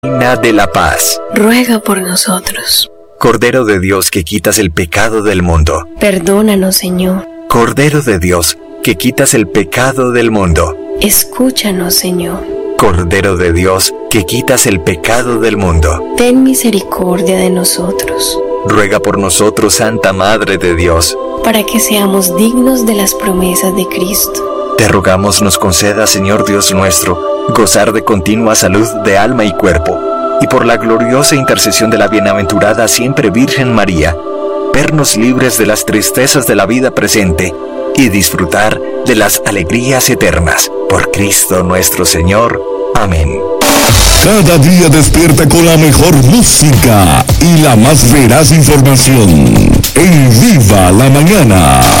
Reina de la paz, ruega por nosotros. Cordero de Dios que quitas el pecado del mundo, Perdónanos, Señor. Cordero de Dios que quitas el pecado del mundo, Escúchanos, Señor. Cordero de Dios que quitas el pecado del mundo, Ten misericordia de nosotros, ruega por nosotros, Santa Madre de Dios. para que seamos dignos de las promesas de Cristo. Te rogamos nos conceda, Señor Dios nuestro, gozar de continua salud de alma y cuerpo, y por la gloriosa intercesión de la bienaventurada siempre Virgen María, vernos libres de las tristezas de la vida presente y disfrutar de las alegrías eternas. Por Cristo nuestro Señor. Amén. Cada día despierta con la mejor música y la más veraz información. En Viva la Mañana.